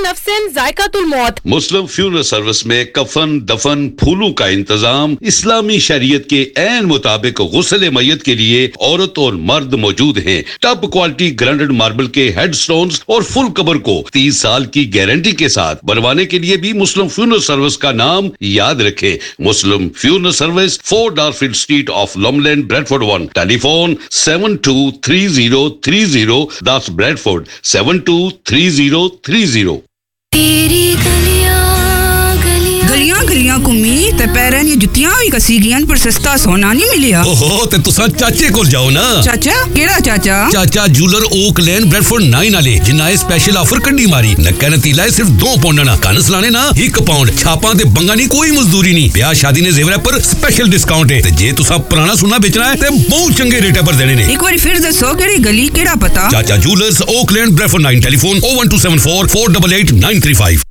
नफ्सन जायकातुल मौत। मुस्लिम funeral service में कफन, दफन, फूलों का इंतजाम इस्लामी शरीयत के ऐन मुताबिक गुस्ल मय्यत के लिए औरत और मर्द मौजूद हैं। टॉप क्वालिटी ग्राइंडेड मार्बल के हेडस्टोन्स और फुल कबर को 30 साल की गारंटी के साथ बनवाने के लिए भी मुस्लिम फ्यूनरल सर्विस का नाम याद रखें। मुस्लिम funeral service, 4 डारफील्ड street of लॉमलैंड, Bradford 1। Telephone 723030, that's Bradford 723030। गलियां गलियां घूमी ते पैरां दी जुत्तियां भी कसी गईयां पर सस्ता सोना नहीं मिलिया। ओहो ते तुसा चाचे कोल जाओ ना। चाचा केड़ा चाचा? चाचा जूलर ओक लेन ब्रैडफोर्ड 9 वाले जिन्ना स्पेशल ऑफर कड्डी मारी। नक्का नतीला है सिर्फ 2 पाउंड ना, कन सलाने ना 1 पाउंड। छापां ते बंगा नहीं, कोई मजदूरी नहीं। ब्याह शादी ने जेवर पर स्पेशल डिस्काउंट है ते जे तुसा पुराना सोना बेचना है ते बहुत चंगे रेट पर देने ने। एक बार फिर दसो केड़ी गली केड़ा पता? चाचा जूलर्स ओक लेन ब्रैडफोर्ड 9। टेलीफोन 01274 488 935।